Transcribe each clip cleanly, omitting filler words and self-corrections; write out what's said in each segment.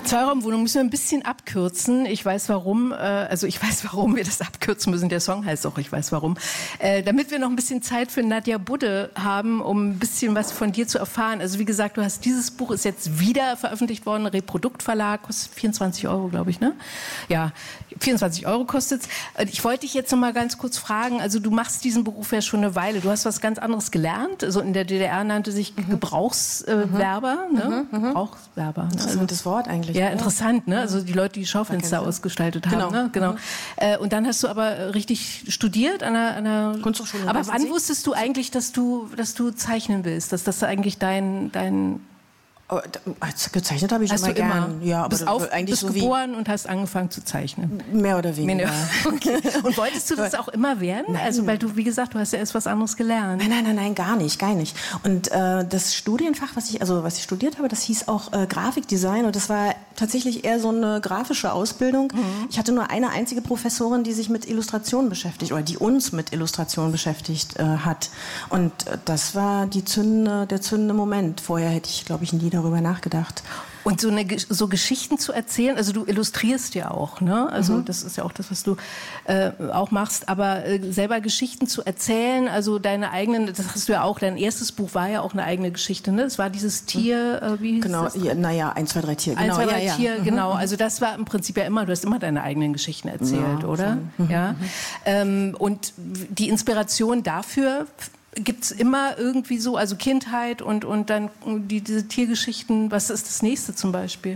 Zweiraumwohnung müssen wir ein bisschen abkürzen. Ich weiß warum. Ich weiß, warum wir das abkürzen müssen. Der Song heißt auch Ich weiß warum. Damit wir noch ein bisschen Zeit für Nadja Budde haben, um ein bisschen was von dir zu erfahren. Also wie gesagt, du hast dieses Buch, ist jetzt wieder veröffentlicht worden, Reprodukt Verlag, kostet 24 €, glaube ich, ne? Ja, 24 € kostet's. Ich wollte dich jetzt noch mal ganz kurz fragen. Also du machst diesen Beruf ja schon eine Weile. Du hast was ganz anderes gelernt. Also in der DDR nannte sich Gebrauchswerber, ne? Gebrauchswerber. Interessantes Wort eigentlich. Ja, interessant, ne? Also die Leute, die Schaufenster ausgestaltet haben. Genau. Ne? Genau. Und dann hast du aber richtig studiert an einer Kunsthochschule. Aber wann wusstest du eigentlich, dass du zeichnen willst? Dass das eigentlich dein gezeichnet habe ich immer gern. Ja, aber bist geboren und hast angefangen zu zeichnen. Mehr oder weniger. Okay. Und wolltest du das auch immer werden? Nein. Also weil du, wie gesagt, du hast ja erst was anderes gelernt. Nein, gar nicht. Und das Studienfach, was ich studiert habe, das hieß auch Grafikdesign und das war tatsächlich eher so eine grafische Ausbildung. Ich hatte nur eine einzige Professorin, die sich mit Illustration beschäftigt oder die uns mit Illustration beschäftigt hat. Und das war der zündende Moment. Vorher hätte ich, glaube ich, nie darüber nachgedacht. Und so Geschichten zu erzählen, also du illustrierst ja auch, ne? Also das ist ja auch das, was du auch machst, aber selber Geschichten zu erzählen, also deine eigenen, das hast du ja auch, dein erstes Buch war ja auch eine eigene Geschichte, ne? Es war dieses Tier, wie hieß das? Genau, 1, 2, 3 Tier. Genau, 1, 2, 3 Tier, genau. Also das war im Prinzip ja immer, du hast immer deine eigenen Geschichten erzählt, oder? Ja. Und die Inspiration dafür gibt's immer irgendwie so, also Kindheit und dann diese Tiergeschichten. Was ist das nächste zum Beispiel?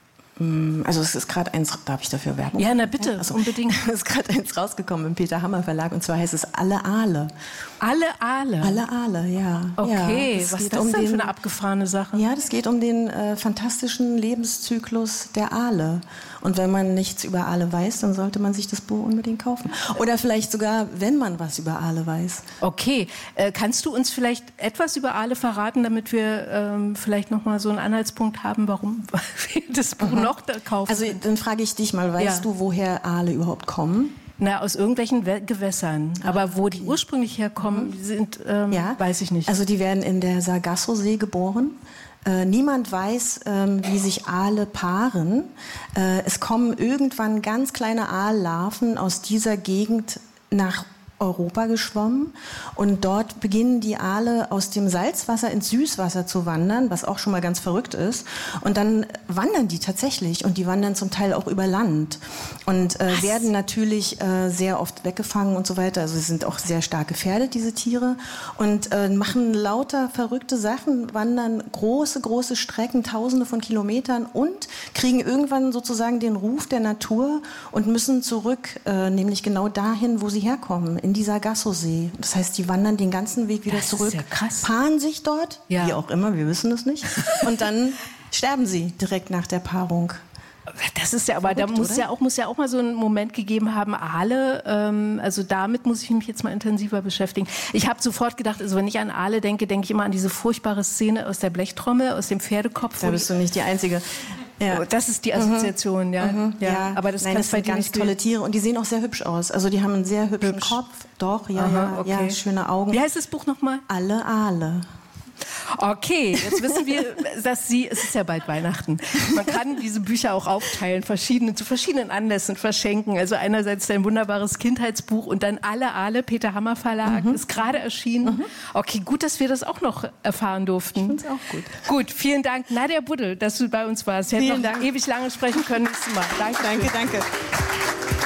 Also es ist gerade eins, darf ich dafür werben? Ja, na bitte, unbedingt. Es ist gerade eins rausgekommen im Peter Hammer Verlag und zwar heißt es Alle Aale. Alle Aale? Alle Aale, ja. Okay, ja, was ist das denn für eine abgefahrene Sache? Ja, das geht um den fantastischen Lebenszyklus der Aale. Und wenn man nichts über Aale weiß, dann sollte man sich das Buch unbedingt kaufen. Oder vielleicht sogar, wenn man was über Aale weiß. Okay, kannst du uns vielleicht etwas über Aale verraten, damit wir vielleicht noch mal so einen Anhaltspunkt haben, warum wir das Buch noch da kaufen? Also dann frage ich dich mal, weißt du, woher Aale überhaupt kommen? Na, aus irgendwelchen Gewässern. Aber wo die ursprünglich herkommen, weiß ich nicht. Also die werden in der Sargasso-See geboren. Niemand weiß, wie sich Aale paaren. Es kommen irgendwann ganz kleine Aallarven aus dieser Gegend nach Europa geschwommen und dort beginnen die Aale aus dem Salzwasser ins Süßwasser zu wandern, was auch schon mal ganz verrückt ist. Und dann wandern die tatsächlich und die wandern zum Teil auch über Land und werden natürlich sehr oft weggefangen und so weiter. Also sie sind auch sehr stark gefährdet, diese Tiere, und machen lauter verrückte Sachen, wandern große Strecken, Tausende von Kilometern und kriegen irgendwann sozusagen den Ruf der Natur und müssen zurück, nämlich genau dahin, wo sie herkommen, in die Sargasso-See. Das heißt, die wandern den ganzen Weg wieder zurück, ist ja krass. paaren sich dort, wie auch immer, wir wissen es nicht, und dann sterben sie direkt nach der Paarung. Das ist ja, aber da muss ja auch mal so einen Moment gegeben haben, Aale, also damit muss ich mich jetzt mal intensiver beschäftigen. Ich habe sofort gedacht, also wenn ich an Aale denke, denke ich immer an diese furchtbare Szene aus der Blechtrommel, aus dem Pferdekopf. Da bist du nicht die Einzige. Ja. Das ist die Assoziation, ja. Aber das sind ganz tolle Tiere und die sehen auch sehr hübsch aus. Also die haben einen sehr hübschen Kopf. Doch, ja, schöne Augen. Wie heißt das Buch nochmal? Alle Aale. Okay, jetzt wissen wir, dass es ist ja bald Weihnachten. Man kann diese Bücher auch aufteilen, zu verschiedenen Anlässen verschenken. Also einerseits dein wunderbares Kindheitsbuch und dann Alle Aale, Peter Hammer Verlag, ist gerade erschienen. Okay, gut, dass wir das auch noch erfahren durften. Ich finde es auch gut. Gut, vielen Dank, Nadja Budde, dass du bei uns warst. Wir hätten noch ewig lange sprechen können. Nächstes Mal. Danke. Danke.